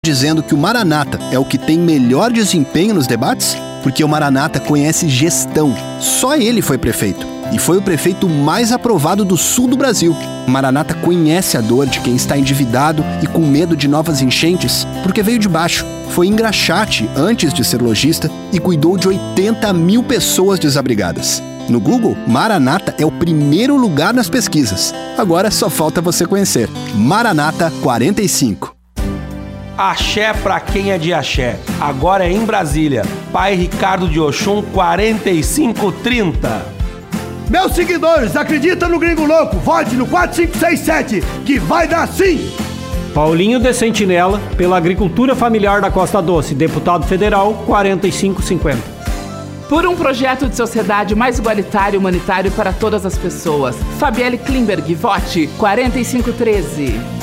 dizendo que o Maranata é o que tem melhor desempenho nos debates? Porque o Maranata conhece gestão. Só ele foi prefeito. E foi o prefeito mais aprovado do sul do Brasil. O Maranata conhece a dor de quem está endividado e com medo de novas enchentes, porque veio de baixo. Foi engraxate antes de ser lojista e cuidou de 80 mil pessoas desabrigadas. No Google, Maranata é o primeiro lugar nas pesquisas. Agora só falta você conhecer. Maranata 45. Axé pra quem é de axé. Agora é em Brasília. Pai Ricardo de Oxum 4530. Meus seguidores, acredita no Gringo Louco. Vote no 4567, que vai dar sim. Paulinho de Sentinela, pela agricultura familiar da Costa Doce, deputado federal 4550. Por um projeto de sociedade mais igualitário e humanitário para todas as pessoas. Fabielle Klimberg, vote 4513.